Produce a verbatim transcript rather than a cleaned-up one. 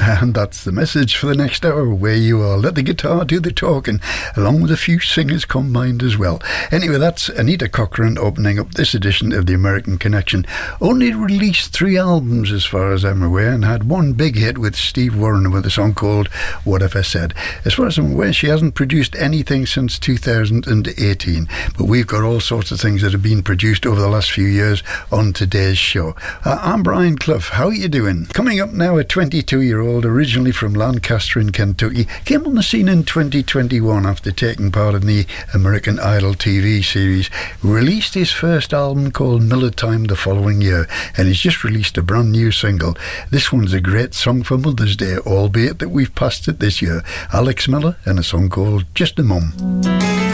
And that's the message for the next hour, where you are. Let the guitar do the talking, along with a few singers combined as well. Anyway, that's Anita Cochran opening up this edition of the American Connection. Only released three albums as far as I'm aware, and had one big hit with Steve Wariner with a song called What If I Said. As far as I'm aware, she hasn't produced anything since two thousand eighteen, but we've got all sorts of things that have been produced over the last few years on today's show. Uh, I'm Brian Clough. How are you doing? Coming up now, a twenty-two-year-old originally from Lancaster in Kentucky came on the scene in twenty twenty-one after taking part in the American Idol T V series, released his first album called Miller Time the following year, and he's just released a brand new single. This one's a great song for Mother's Day, albeit that we've passed it this year. Alex Miller and a song called Just a Mum.